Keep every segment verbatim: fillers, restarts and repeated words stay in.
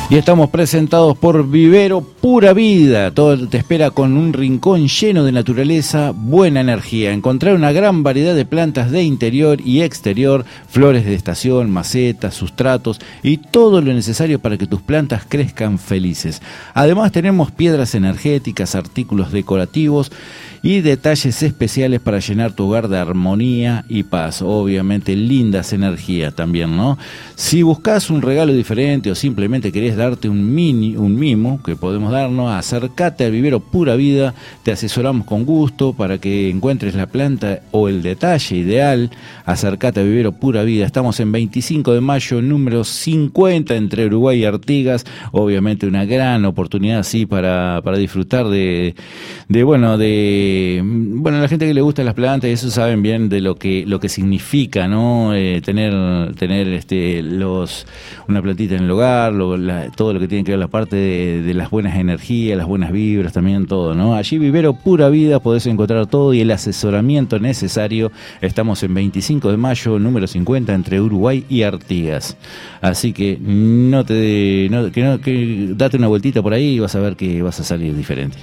Y estamos presentados por Vivero Pura Vida. Todo te espera con un rincón lleno de naturaleza, buena energía. Encontrar una gran variedad de plantas de interior y exterior, flores de estación, macetas, sustratos y todo lo necesario para que tus plantas crezcan felices. Además tenemos piedras energéticas, artículos decorativos y detalles especiales para llenar tu hogar de armonía y paz. Obviamente lindas energías también, ¿no? Si buscas un regalo diferente o simplemente querés darte un mini, un mimo que podemos darnos, acércate al Vivero Pura Vida, te asesoramos con gusto para que encuentres la planta o el detalle ideal. Acércate a Vivero Pura Vida. Estamos en veinticinco de mayo, número cincuenta, entre Uruguay y Artigas. Obviamente una gran oportunidad así para, para disfrutar de, de bueno, de bueno, la gente que le gusta las plantas y eso saben bien de lo que lo que significa, ¿no? Eh, tener tener este los una plantita en el hogar, lo, la, todo lo que tiene que ver la parte de, de las buenas energías, las buenas vibras, también todo, ¿no? Allí Vivero Pura Vida podés encontrar todo y el asesoramiento necesario. Estamos en veinticinco de mayo, número cincuenta, entre Uruguay y Artigas. Así que no te no, que no que date una vueltita por ahí y vas a ver que vas a salir diferente.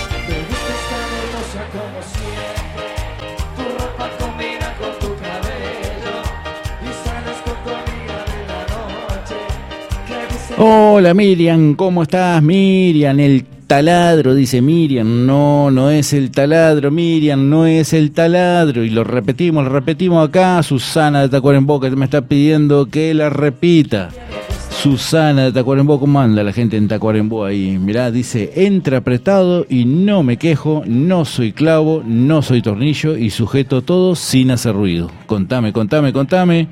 Hola Miriam, ¿cómo estás? Miriam, el taladro, dice Miriam. No, no es el taladro, Miriam, no es el taladro. Y lo repetimos, lo repetimos acá. Susana de Tacuarembó, que me está pidiendo que la repita. Susana de Tacuarembó, ¿cómo anda la gente en Tacuarembó ahí? Mirá, dice, entra apretado y no me quejo, no soy clavo, no soy tornillo y sujeto todo sin hacer ruido. Contame, contame, contame.